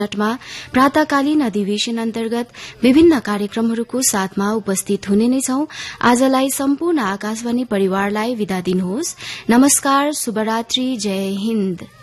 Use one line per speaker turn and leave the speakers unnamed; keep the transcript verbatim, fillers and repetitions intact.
मिनटमा प्रातकालीन अधिवेशन अन्तर्गत विभिन्न कार्यक्रमहरूको साथमा उपस्थित हुने नै छौं। आजलाई सम्पूर्ण आकाशवाणी परिवारलाई विदा दिनुहोस्। नमस्कार, शुभरात्रि, जय हिन्द।